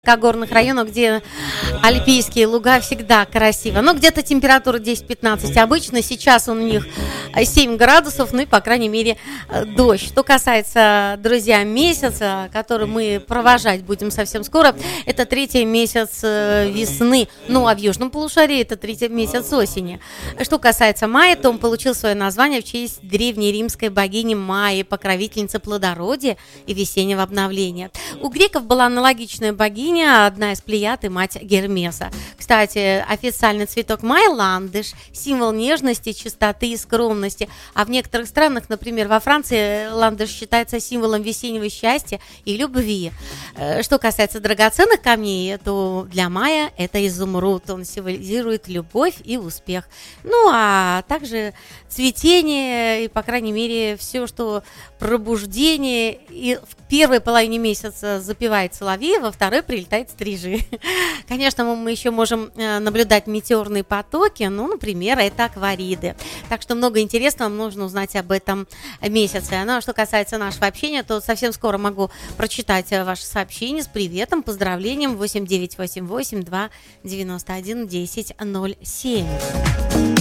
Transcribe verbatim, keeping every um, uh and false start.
горных районах, где альпийские луга, всегда красиво. Но где-то температура десять-пятнадцать обычно. Сейчас у них семь градусов, ну и, по крайней мере, дождь. Что касается, друзья, месяца, который мы провожать будем совсем скоро, это третий месяц весны. Ну, а в южном полушарии это третий месяц осени. Что касается мая, то он получил свое название в честь древней римской богини Майи, покровительницы плодородия и весеннего обновления. У греков была аналогичная богиня, одна из плеяд и мать Гермеса. Кстати, официальный цветок майя — ландыш, символ нежности, чистоты и скромности. А в некоторых странах, например, во Франции, ландыш считается символом весеннего счастья и любви. Что касается драгоценных камней, то для майя это изумруд. Он символизирует любовь и успех. Ну, а также цветение и, по крайней мере, все, что пробуждение. И в первой половине месяца запевает соловей, во второй прилетает стрижи. Конечно, мы еще можем наблюдать метеорные потоки, ну, например, это аквариды. Так что много интересного нужно узнать об этом месяце. Ну, а что касается нашего общения, то совсем скоро могу прочитать ваше сообщение с приветом, поздравлением восемь девять восемь восемь два девяносто один десять ноль семь.